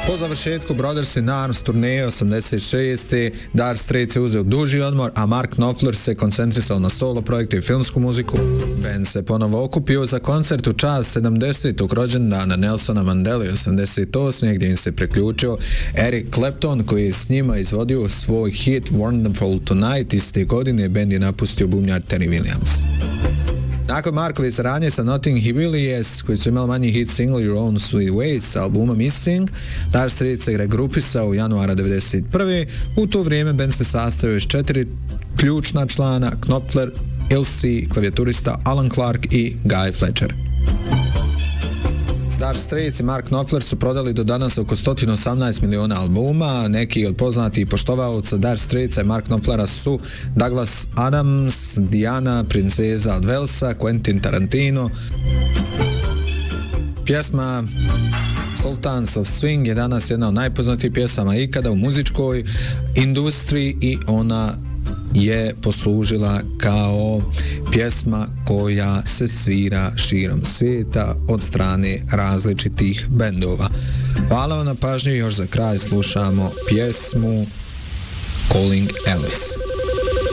Po završetku Brothers in Arms turneje 86. Dire Straits je uzeo duži odmor, a Mark Knopfler se koncentrisao na solo projekte i filmsku muziku. Band se ponovo okupio za koncert u čast 70. rođendana Nelsona Mandela 88. gdje im se priključio Eric Clapton koji je s njima izvodio svoj hit Wonderful Tonight. Iste godine band je napustio bubnjar Terry Williams. Nakon Markove saradnje sa Notting Hillbillies, koji su imali manji hit single Your Own Sweet Ways sa albuma Missing, Dire Straits se regrupisao u januara 1991. U to vrijeme band se sastojao iz 4 ključna člana: Knopfler, Ilse, klavijaturista Alan Clark i Guy Fletcher. Dire Straits i Mark Knopfler su prodali do danas oko 118 miliona albuma. Neki od poznatih poštovaoca Dire Straitsa i Mark Knopflera su Douglas Adams, Diana, princeza od Walesa, Quentin Tarantino. Pjesma Sultans of Swing je danas jedna od najpoznatijih pjesama ikada u muzičkoj industriji i ona je poslužila kao pjesma koja se svira širom svijeta od strane različitih bendova. Hvala vam na pažnji, još za kraj slušamo pjesmu Calling Elvis.